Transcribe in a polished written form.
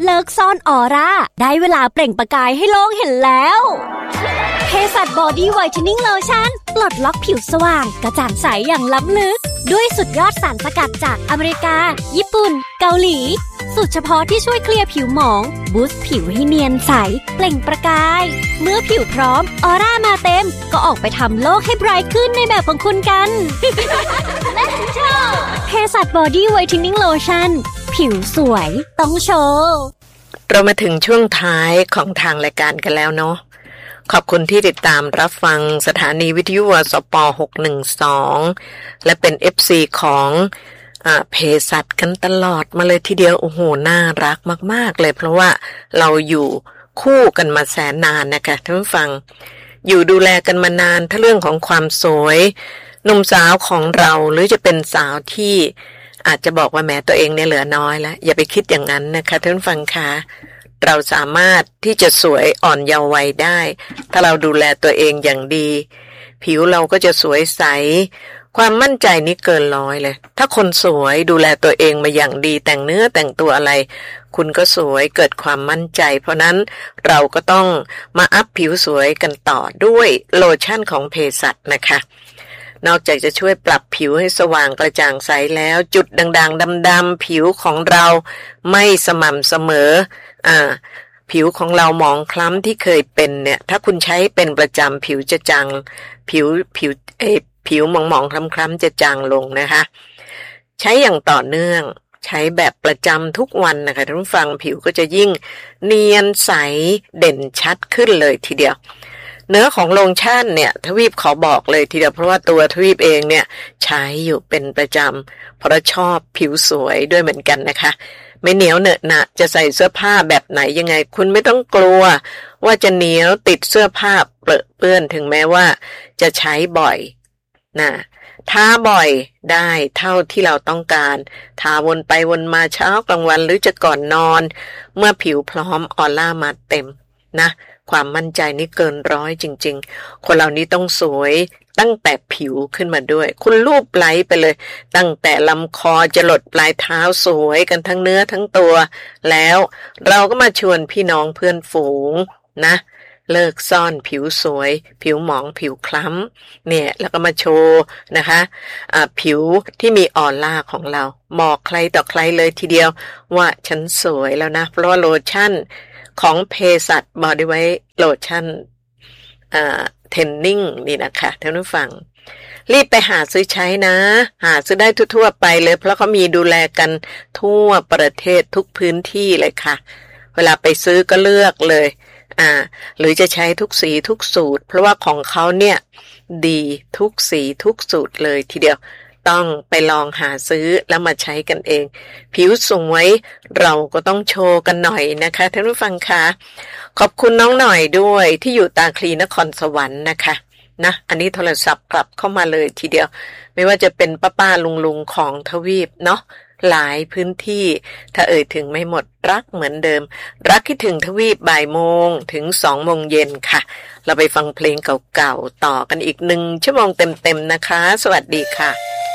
เลิกซ่อนออร่าได้เวลาเปล่งประกายให้โลกเห็นแล้วเภสัชบอดี้ไวท์เทนนิ่งโลชั่นปลดล็อกผิวสว่างกระจ่างใสอย่างล้ำลึกด้วยสุดยอดสารสกัดจากอเมริกาญี่ปุ่นเกาหลีสูตรเฉพาะที่ช่วยเคลียร์ผิวหมองบูสต์ผิวให้เนียนใสเปล่งประกายเมื่อผิวพร้อมออร่ามาเต็มก็ออกไปทำโลกให้ไบรท์ขึ้นในแบบของคุณกัน Let's go เภสัชบอดี้ไวท์เทนนิ่งโลชั่นผิวสวยต้องโชว์เรามาถึงช่วงท้ายของทางรายการกันแล้วเนาะขอบคุณที่ติดตามรับฟังสถานีวิทยุวสป612และเป็น FC ของเภสัชกันตลอดมาเลยทีเดียวโอ้โหน่ารักมากๆเลยเพราะว่าเราอยู่คู่กันมาแสนนานนะคะท่านผู้ฟังอยู่ดูแลกันมานานถ้าเรื่องของความสวยหนุ่มสาวของเราหรือจะเป็นสาวที่อาจจะบอกว่าแม้ตัวเองเนี่ยเหลือน้อยแล้วอย่าไปคิดอย่างนั้นนะคะท่านผู้ฟังคะเราสามารถที่จะสวยอ่อนเยาว์วัยได้ถ้าเราดูแลตัวเองอย่างดีผิวเราก็จะสวยใสความมั่นใจนี่เกินร้อยเลยถ้าคนสวยดูแลตัวเองมาอย่างดีแต่งเนื้อแต่งตัวอะไรคุณก็สวยเกิดความมั่นใจเพราะนั้นเราก็ต้องมาอัพผิวสวยกันต่อด้วยโลชั่นของเภสัชนะคะนอกจากจะช่วยปรับผิวให้สว่างกระจ่างใสแล้วจุดด่างๆดำๆผิวของเราไม่สม่ำเสมอผิวของเราหมองคล้ำที่เคยเป็นเนี่ยถ้าคุณใช้เป็นประจำผิวจะจางผิวหมองๆคล้ำๆจะจางลงนะคะใช้อย่างต่อเนื่องใช้แบบประจำทุกวันนะคะท่านผู้ฟังผิวก็จะยิ่งเนียนใสเด่นชัดขึ้นเลยทีเดียวเนื้อของโลชั่นเนี่ยทวีปขอบอกเลยทีเดียวเพราะว่าตัวทวีปเองเนี่ยใช้อยู่เป็นประจำเพราะชอบผิวสวยด้วยเหมือนกันนะคะไม่เหนียวเหนอะหนะจะใส่เสื้อผ้าแบบไหนยังไงคุณไม่ต้องกลัวว่าจะเหนียวติดเสื้อผ้าเปื้อนถึงแม้ว่าจะใช้บ่อยนะทาบ่อยได้เท่าที่เราต้องการทาวนไปวนมาเช้ากลางวันหรือจะก่อนนอนเมื่อผิวพร้อมออร่ามาเต็มนะความมั่นใจนี่เกินร้อยจริงๆคนเหล่านี้ต้องสวยตั้งแต่ผิวขึ้นมาด้วยคุณรูปไล้ไปเลยตั้งแต่ลำคอจรดปลายเท้าสวยกันทั้งเนื้อทั้งตัวแล้วเราก็มาชวนพี่น้องเพื่อนฝูงนะเลิกซ่อนผิวสวยผิวหมองผิวคล้ำเนี่ยแล้วก็มาโชว์นะคะผิวที่มีออร่าของเราบอกใครต่อใครเลยทีเดียวว่าฉันสวยแล้วนะเพราะว่าโลชั่นของเภสัชบอดี้ไวท์โลชั่นเทนนิ่งนี่นะคะท่านผู้ฟังรีบไปหาซื้อใช้นะหาซื้อได้ทั่วๆไปเลยเพราะเขามีดูแลกันทั่วประเทศทุกพื้นที่เลยค่ะเวลาไปซื้อก็เลือกเลยหรือจะใช้ทุกสีทุกสูตรเพราะว่าของเขาเนี่ยดีทุกสีทุกสูตรเลยทีเดียวต้องไปลองหาซื้อแล้วมาใช้กันเองผิวสวยเราก็ต้องโชว์กันหน่อยนะคะท่านผู้ฟังคะขอบคุณน้องหน่อยด้วยที่อยู่ตาคลีนครสวรรค์นะคะนะอันนี้โทรศัพท์กลับเข้ามาเลยทีเดียวไม่ว่าจะเป็นป้าลุงของทวีปเนาะหลายพื้นที่ถ้าเอ่ยถึงไม่หมดรักเหมือนเดิมรักคิดถึงทวีปบ่ายโมงถึง2 โมงเย็นค่ะเราไปฟังเพลงเก่าๆต่อกันอีก1 ชั่วโมงเต็มๆนะคะสวัสดีค่ะ